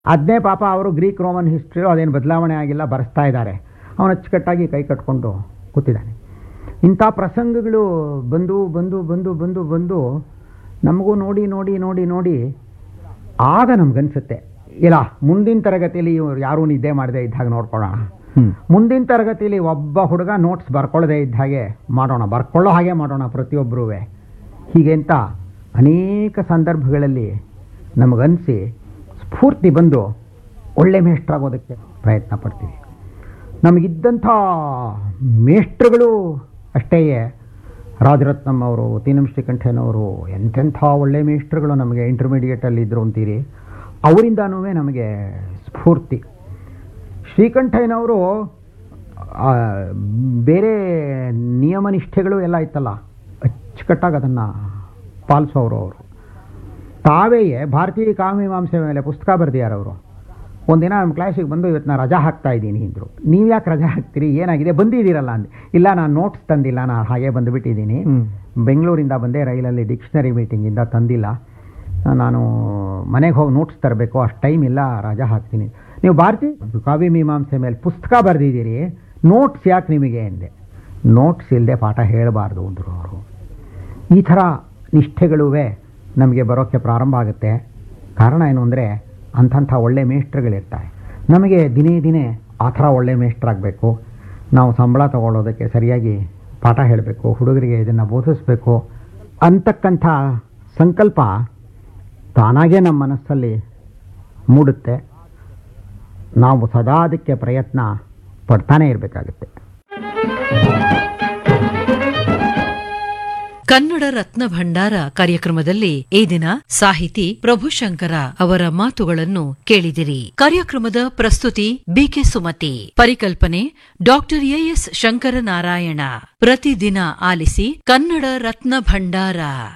ಅದನ್ನೇ ಪಾಪ ಅವರು ಗ್ರೀಕ್ ರೋಮನ್ ಹಿಸ್ಟ್ರಿ ಅದೇನು ಬದಲಾವಣೆ ಆಗಿಲ್ಲ, ಬರೆಸ್ತಾ ಇದ್ದಾರೆ. ಅವನು ಅಚ್ಚುಕಟ್ಟಾಗಿ ಕೈ ಕಟ್ಕೊಂಡು ಕೂತಿದ್ದಾನೆ. ಇಂಥ ಪ್ರಸಂಗಗಳು ಬಂದು ಬಂದು ಬಂದು ಬಂದು ಬಂದು ನಮಗೂ ನೋಡಿ ನೋಡಿ ನೋಡಿ ನೋಡಿ ಆಗ ನಮಗನ್ಸುತ್ತೆ, ಇಲ್ಲ ಮುಂದಿನ ತರಗತಿಯಲ್ಲಿ ಇವ್ರು ಯಾರೂ ನಿದ್ದೆ ಮಾಡದೇ ಇದ್ದಾಗ ನೋಡ್ಕೊಳ್ಳೋಣ, ಮುಂದಿನ ತರಗತಿಯಲ್ಲಿ ಒಬ್ಬ ಹುಡುಗ ನೋಟ್ಸ್ ಬರ್ಕೊಳ್ಳದೆ ಇದ್ದ ಹಾಗೆ ಮಾಡೋಣ, ಬರ್ಕೊಳ್ಳೋ ಹಾಗೆ ಮಾಡೋಣ ಪ್ರತಿಯೊಬ್ಬರೂ ಹೀಗೆ ಅಂತ ಅನೇಕ ಸಂದರ್ಭಗಳಲ್ಲಿ ನಮಗನ್ನಿಸಿ ಸ್ಫೂರ್ತಿ ಬಂದು ಒಳ್ಳೆ ಮೇಷ್ಟ್ರಾಗೋದಕ್ಕೆ ಪ್ರಯತ್ನ ಪಡ್ತೀವಿ. ನಮಗಿದ್ದಂಥ ಮೇಷ್ಟ್ರುಗಳು ಅಷ್ಟೇ, ರಾಜರತ್ನಂ ಅವರು, ತೀನಂ ಶ್ರೀಕಂಠಯ್ಯನವರು ಎಂತೆಂಥ ಒಳ್ಳೆ ಮೇಷ್ಟ್ರುಗಳು ನಮಗೆ ಇಂಟರ್ಮೀಡಿಯೇಟಲ್ಲಿ ಇದ್ದರು ಅಂತೀರಿ, ಅವರಿಂದನೂ ನಮಗೆ ಸ್ಫೂರ್ತಿ. ಶ್ರೀಕಂಠಯ್ಯನವರು ಬೇರೆ ನಿಯಮ ನಿಷ್ಠೆಗಳು ಎಲ್ಲ ಇತ್ತಲ್ಲ, ಅಚ್ಚುಕಟ್ಟಾಗಿ ಅದನ್ನು ಪಾಲಿಸೋರು. ಅವರು ತಾವೇ ಭಾರತೀಯ ಕಾವ್ಯಮೀಮಾಂಸೆ ಮೇಲೆ ಪುಸ್ತಕ ಬರೆದಿದ್ದಾರೆ. ಒಂದಿನ ನಮ್ಮ ಕ್ಲಾಸಿಗೆ ಬಂದು, ಇವತ್ತು ನಾನು ರಜಾ ಹಾಕ್ತಾ ಇದ್ದೀನಿ ಅಂದರು. ನೀವು ಯಾಕೆ ರಜಾ ಹಾಕ್ತೀರಿ, ಏನಾಗಿದೆ, ಬಂದಿದ್ದೀರಲ್ಲ ಅಂದೆ. ಇಲ್ಲ, ನಾನು ನೋಟ್ಸ್ ತಂದಿಲ್ಲ, ನಾನು ಹಾಗೆ ಬಂದುಬಿಟ್ಟಿದ್ದೀನಿ, ಬೆಂಗಳೂರಿಂದ ಬಂದೆ, ರೈಲಲ್ಲಿ ಡಿಕ್ಷನರಿ ಮೀಟಿಂಗಿಂದ ತಂದಿಲ್ಲ, ನಾನು ಮನೆಗೆ ಹೋಗಿ ನೋಟ್ಸ್ ತರಬೇಕು, ಅಷ್ಟು ಟೈಮ್ ಇಲ್ಲ, ರಜಾ ಹಾಕ್ತೀನಿ. ನೀವು ಭಾರತೀಯ ಕಾವ್ಯಮೀಮಾಂಸೆ ಮೇಲೆ ಪುಸ್ತಕ ಬರೆದಿದ್ದೀರಿ, ನೋಟ್ಸ್ ಯಾಕೆ ನಿಮಗೆ ಎಂದೆ. ನೋಟ್ಸ್ ಇಲ್ಲದೆ ಪಾಠ ಹೇಳಬಾರ್ದು ಅಂದರು ಅವರು. ಈ ಥರ ನಿಷ್ಠೆಗಳೂ ನಮಗೆ ಬರೋಕ್ಕೆ ಪ್ರಾರಂಭ ಆಗುತ್ತೆ. ಕಾರಣ ಏನು ಅಂದರೆ, ಅಂಥ ಒಳ್ಳೆ ಮೇಷ್ಟ್ರುಗಳಿರ್ತಾರೆ. ನಮಗೆ ದಿನೇ ದಿನೇ ಆ ಥರ ಒಳ್ಳೆ ಮೇಷ್ಟ್ರಾಗಬೇಕು, ನಾವು ಸಂಬಳ ತಗೊಳ್ಳೋದಕ್ಕೆ ಸರಿಯಾಗಿ ಪಾಠ ಹೇಳಬೇಕು, ಹುಡುಗರಿಗೆ ಇದನ್ನು ಬೋಧಿಸಬೇಕು ಅಂತಕ್ಕಂಥ ಸಂಕಲ್ಪ ತಾನಾಗೇ ನಮ್ಮ ಮನಸ್ಸಲ್ಲಿ ಮೂಡುತ್ತೆ. ನಾವು ಸದಾ ಅದಕ್ಕೆ ಪ್ರಯತ್ನ ಪಡ್ತಾನೇ ಇರಬೇಕಾಗುತ್ತೆ. ಕನ್ನಡ ರತ್ನ ಭಂಡಾರ ಕಾರ್ಯಕ್ರಮದಲ್ಲಿ ಈ ದಿನ ಸಾಹಿತಿ ಪ್ರಭುಶಂಕರ ಅವರ ಮಾತುಗಳನ್ನು ಕೇಳಿದಿರಿ. ಕಾರ್ಯಕ್ರಮದ ಪ್ರಸ್ತುತಿ ಬಿಕೆ ಸುಮತಿ, ಪರಿಕಲ್ಪನೆ ಡಾಕ್ಟರ್ ಎಎಸ್ ಶಂಕರನಾರಾಯಣ. ಪ್ರತಿದಿನ ಆಲಿಸಿ ಕನ್ನಡ ರತ್ನ ಭಂಡಾರ.